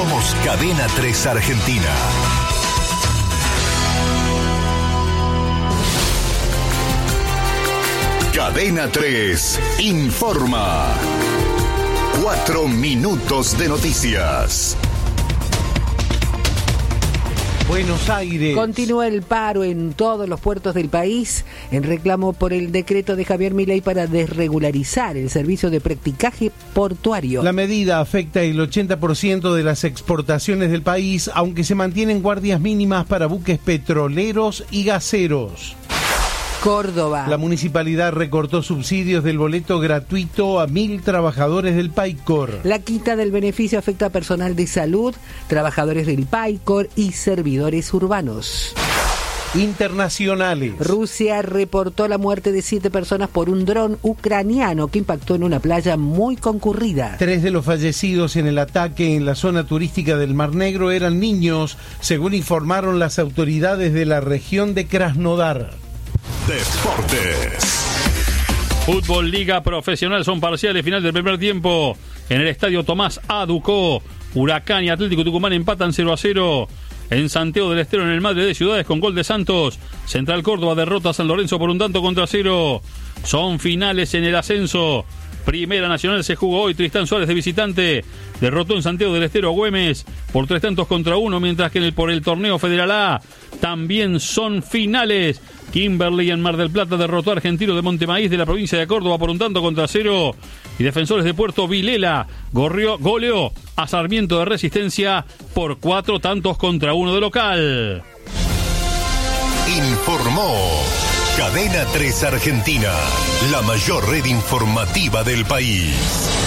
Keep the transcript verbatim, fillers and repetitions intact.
Somos Cadena tres Argentina. Cadena tres informa. Cuatro minutos de noticias. Buenos Aires. Continúa el paro en todos los puertos del país en reclamo por el decreto de Javier Milei para desregularizar el servicio de practicaje portuario. La medida afecta el ochenta por ciento de las exportaciones del país, aunque se mantienen guardias mínimas para buques petroleros y gaseros. Córdoba. La municipalidad recortó subsidios del boleto gratuito a mil trabajadores del PAICOR. La quita del beneficio afecta a personal de salud, trabajadores del PAICOR y servidores urbanos. Internacionales. Rusia reportó la muerte de siete personas por un dron ucraniano que impactó en una playa muy concurrida. Tres de los fallecidos en el ataque en la zona turística del Mar Negro eran niños, según informaron las autoridades de la región de Krasnodar. Deportes. Fútbol Liga Profesional, son parciales, final del primer tiempo. En el estadio Tomás Aducó, Huracán y Atlético Tucumán empatan cero a cero. En Santiago del Estero, en el Madre de Ciudades, con gol de Santos. Central Córdoba derrota a San Lorenzo por un tanto contra cero. Son finales en el ascenso. Primera Nacional se jugó hoy. Tristán Suárez de visitante derrotó en Santiago del Estero a Güemes por tres tantos contra uno, mientras que en el, por el torneo Federal A también son finales. Kimberley en Mar del Plata derrotó a Argentino de Montemaíz de la provincia de Córdoba por un tanto contra cero. Y Defensores de Puerto Vilela gorrió, goleó a Sarmiento de Resistencia por cuatro tantos contra uno de local. Informó Cadena tres Argentina, la mayor red informativa del país.